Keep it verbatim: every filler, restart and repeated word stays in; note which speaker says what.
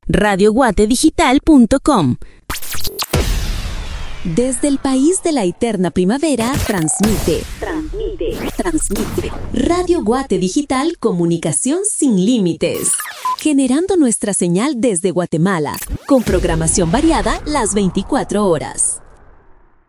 Speaker 1: radio guate digital punto com.
Speaker 2: Desde el país de la eterna primavera, transmite, transmite, transmite. Radio Guate Digital, comunicación sin límites. Generando nuestra señal desde Guatemala, con programación variada las veinticuatro horas.